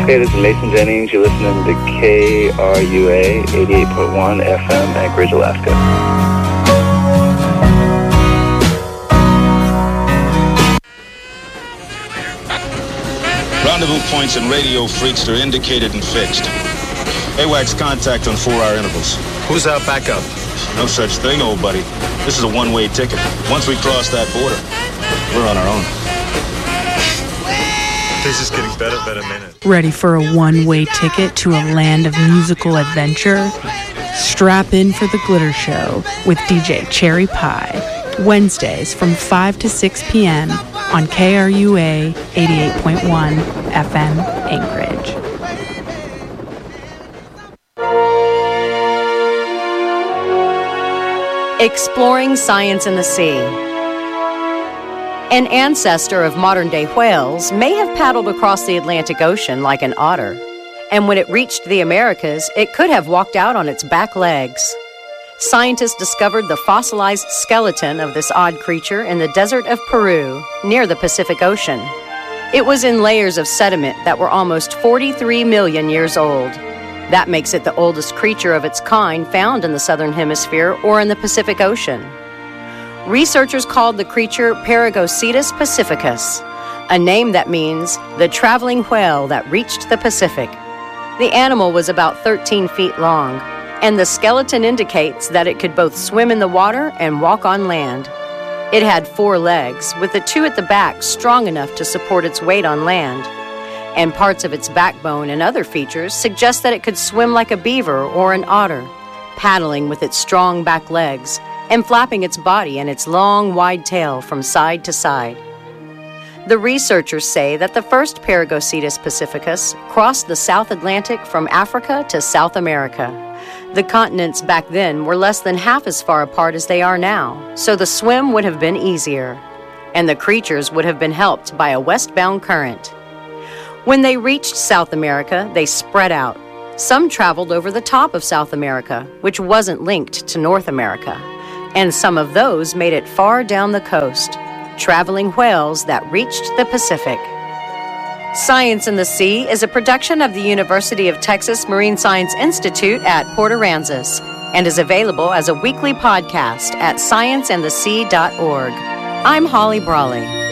Hey, this is Mason Jennings. You're listening to KRUA 88.1 FM, Anchorage, Alaska. Rendezvous points and radio freaks are indicated and fixed. AWACS contact on 4-hour intervals. Who's our backup? No such thing, old buddy. This is a one-way ticket. Once we cross that border, we're on our own. This is getting better by the minute. Ready for a one-way ticket to a land of musical adventure? Strap in for the Glitter Show with DJ Cherry Pie. Wednesdays from 5 to 6 p.m. on KRUA 88.1 FM Anchorage. Exploring science in the sea. An ancestor of modern-day whales may have paddled across the Atlantic Ocean like an otter, and when it reached the Americas, it could have walked out on its back legs. Scientists discovered the fossilized skeleton of this odd creature in the desert of Peru, near the Pacific Ocean. It was in layers of sediment that were almost 43 million years old. That makes it the oldest creature of its kind found in the Southern Hemisphere or in the Pacific Ocean. Researchers called the creature Paragocetus pacificus, a name that means the traveling whale that reached the Pacific. The animal was about 13 feet long, and the skeleton indicates that it could both swim in the water and walk on land. It had 4 legs, with the 2 at the back strong enough to support its weight on land. And parts of its backbone and other features suggest that it could swim like a beaver or an otter, paddling with its strong back legs and flapping its body and its long, wide tail from side to side. The researchers say that the first Paragocetus pacificus crossed the South Atlantic from Africa to South America. The continents back then were less than half as far apart as they are now, so the swim would have been easier, and the creatures would have been helped by a westbound current. When they reached South America, they spread out. Some traveled over the top of South America, which wasn't linked to North America, and some of those made it far down the coast, traveling whales that reached the Pacific. Science in the Sea is a production of the University of Texas Marine Science Institute at Port Aransas and is available as a weekly podcast at scienceandthesea.org. I'm Holly Brawley.